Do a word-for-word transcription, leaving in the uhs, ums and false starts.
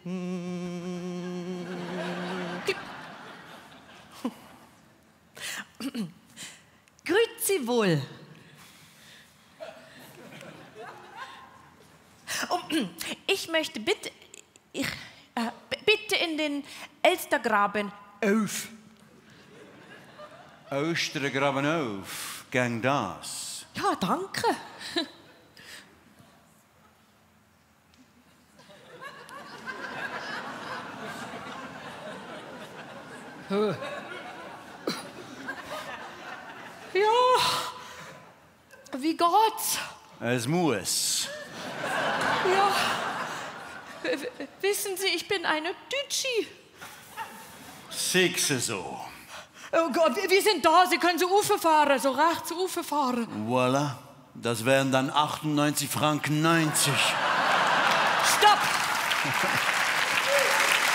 Grüezi wohl. Oh, ich möchte bitte, ich, äh, bitte in den Elstergraben auf. Elstergraben auf, gang das. Ja, danke. Ja, wie geht's? Es muss. Ja, w- w- wissen Sie, ich bin eine Dütschi. Sixe so. Oh Gott, wir wir sind da, Sie können so Ufer fahren, so rechts Ufer fahren. Voilà, das wären dann achtundneunzig Franken neunzig. Stopp!